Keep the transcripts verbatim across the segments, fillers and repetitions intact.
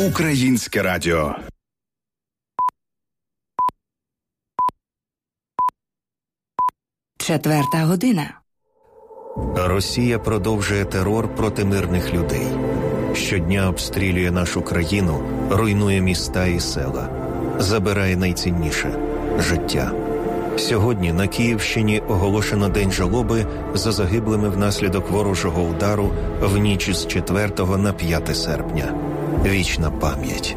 Українське радіо. Четверта година. Росія продовжує терор проти мирних людей. Щодня обстрілює нашу країну, руйнує міста і села, забирає найцінніше – життя. Сьогодні на Київщині оголошено День жалоби за загиблими внаслідок ворожого удару в ніч з четвертого на п'яте серпня. Вічна пам'ять.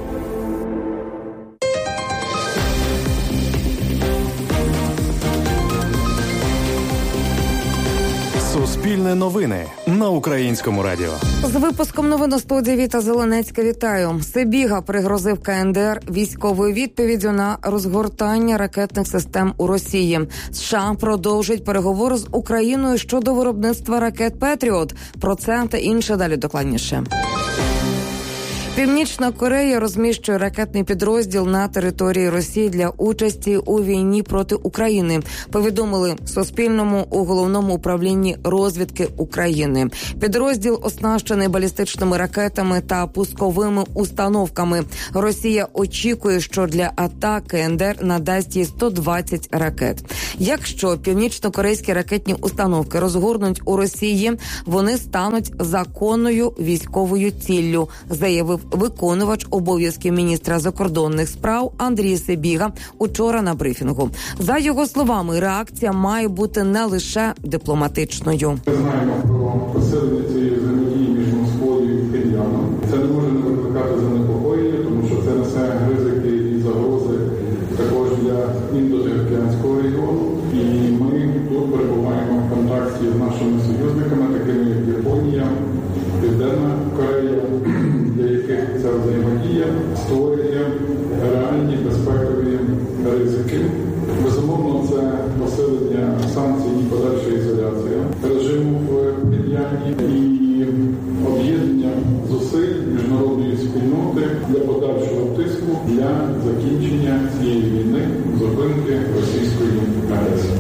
Суспільне новини на Українському радіо. З випуском новин у студії Віта Зеленецька вітаю. Сибіга пригрозив ка ен де ер військовою відповіддю на розгортання ракетних систем у Росії. США продовжують переговори з Україною щодо виробництва ракет «Петріот». Про це та інше далі докладніше. Північна Корея розміщує ракетний підрозділ на території Росії для участі у війні проти України, повідомили Суспільному у Головному управлінні розвідки України. Підрозділ оснащений балістичними ракетами та пусковими установками. Росія очікує, що для атак ка ен де ер надасть їй сто двадцять ракет. Якщо північно-корейські ракетні установки розгорнуть у Росії, вони стануть законною військовою ціллю, заявив виконувач обов'язків міністра закордонних справ Андрій Сибіга учора на брифінгу. За його словами, реакція має бути не лише дипломатичною. Ми знаємо про посилення цієї взаємодії між Москвою і Пхеньяном. Це не може не викликати занепокоєння, тому що це несе ризики і загрози також для індотихоокеанського регіону. І ми тут перебуваємо в контакті з нашими союзниками, такими як Японія, Південна Корея, для яких ця взаємодія створює реальні безпекові ризики. Безумовно, це посилення санкцій і подальша ізоляція режиму в Пхеньяні і об'єднання зусиль міжнародної спільноти для подальшого тиску для закінчення цієї війни, зупинки російської агресії.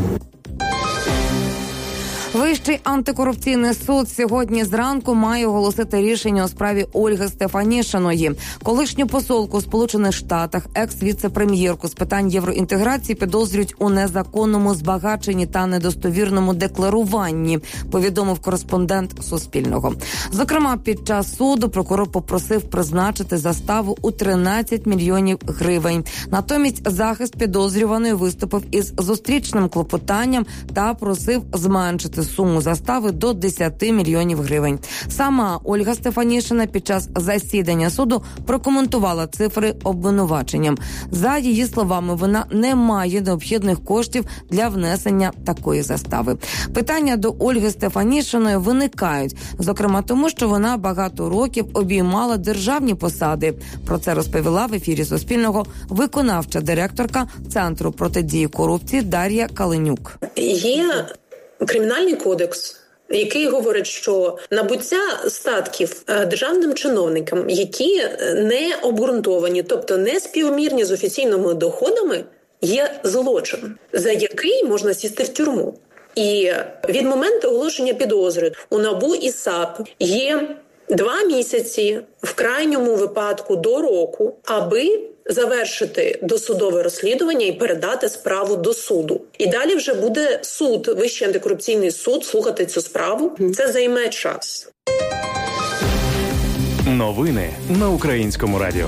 Вищий антикорупційний суд сьогодні зранку має оголосити рішення у справі Ольги Стефанішиної. Колишню посолку Сполучених Штатах, екс-віце-прем'єрку з питань євроінтеграції підозрюють у незаконному збагаченні та недостовірному декларуванні, повідомив кореспондент Суспільного. Зокрема, під час суду прокурор попросив призначити заставу у тринадцять мільйонів гривень. Натомість захист підозрюваної виступив із зустрічним клопотанням та просив зменшити суму застави до десять мільйонів гривень. Сама Ольга Стефанішина під час засідання суду прокоментувала цифри обвинуваченням. За її словами, вона не має необхідних коштів для внесення такої застави. Питання до Ольги Стефанішиної виникають, зокрема тому, що вона багато років обіймала державні посади. Про це розповіла в ефірі Суспільного виконавча директорка Центру протидії корупції Дар'я Каленюк. Є Кримінальний кодекс, який говорить, що набуття статків державним чиновникам, які не обґрунтовані, тобто не співмірні з офіційними доходами, є злочин, за який можна сісти в тюрму. І від моменту оголошення підозри у НАБУ і САП є два місяці, в крайньому випадку до року, аби завершити досудове розслідування і передати справу до суду. І далі вже буде суд, Вищий антикорупційний суд, слухати цю справу. Це займе час. Новини на Українському радіо.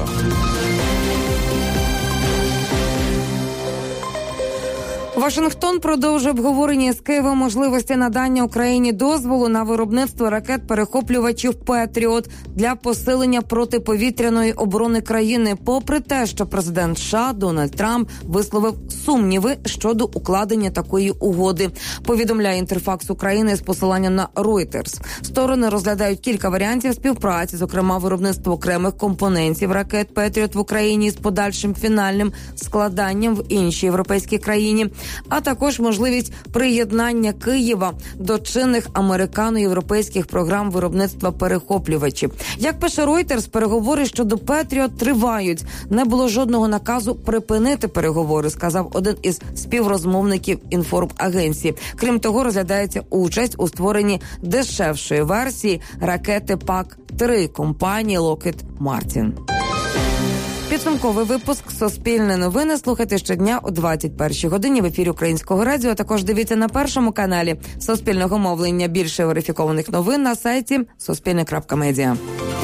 Вашингтон продовжує обговорення з Києвом можливості надання Україні дозволу на виробництво ракет-перехоплювачів «Петріот» для посилення протиповітряної оборони країни, попри те, що президент США Дональд Трамп висловив сумніви щодо укладення такої угоди. Повідомляє Інтерфакс України з посиланням на Reuters. Сторони розглядають кілька варіантів співпраці, зокрема виробництво окремих компонентів ракет «Петріот» в Україні з подальшим фінальним складанням в іншій європейській країні, а також можливість приєднання Києва до чинних американо-європейських програм виробництва перехоплювачів. Як пише Reuters, переговори щодо «Петріот» тривають. Не було жодного наказу припинити переговори, сказав один із співрозмовників інформагенції. Крім того, розглядається участь у створенні дешевшої версії ракети пак три компанії Lockheed Martin. Підсумковий випуск «Суспільне новини» слухайте щодня о двадцять першій годині в ефірі Українського радіо. А також дивіться на першому каналі Суспільного мовлення. Більше верифікованих новин на сайті суспільне крапка медіа.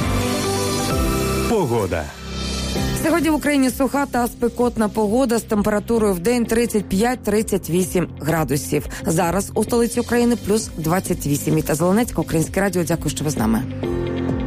Погода. Сьогодні в Україні суха та спекотна погода з температурою в день тридцять п'ять - тридцять вісім градусів. Зараз у столиці України плюс двадцять вісім. Міта Зеленецька, Українське радіо. Дякую, що ви з нами.